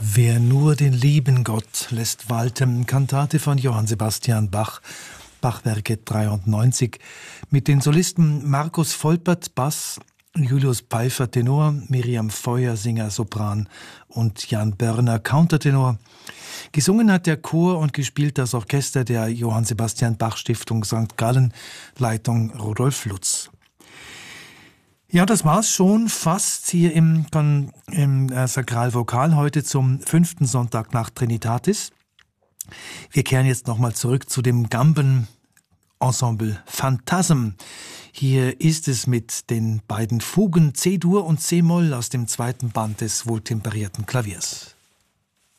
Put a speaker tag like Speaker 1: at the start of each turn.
Speaker 1: Wer nur den lieben Gott lässt walten, Kantate von Johann Sebastian Bach, Bachwerke 93, mit den Solisten Markus Volpert, Bass, Julius Peifer, Tenor, Miriam Feuer, Singer, Sopran und Jan Börner, Countertenor. Gesungen hat der Chor und gespielt das Orchester der Johann Sebastian Bach Stiftung St. Gallen, Leitung Rudolf Lutz. Ja, das war's schon fast hier im Sakralvokal heute zum 5. Sonntag nach Trinitatis. Wir kehren jetzt nochmal zurück zu dem Gamben-Ensemble Phantasm. Hier ist es mit den beiden Fugen C-Dur und C-Moll aus dem 2. Band des wohltemperierten Klaviers.